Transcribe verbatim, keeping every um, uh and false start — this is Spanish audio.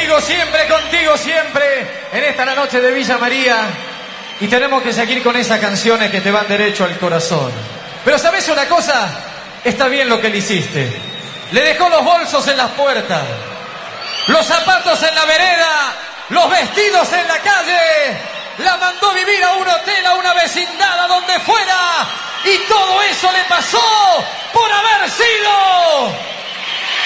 Contigo siempre, contigo siempre, en esta la noche de Villa María. Y tenemos que seguir con esas canciones que te van derecho al corazón. Pero ¿sabes una cosa? Está bien lo que le hiciste. Le dejó los bolsos en las puertas, los zapatos en la vereda, los vestidos en la calle. La mandó vivir a un hotel, a una vecindad, a donde fuera. Y todo eso le pasó por haber sido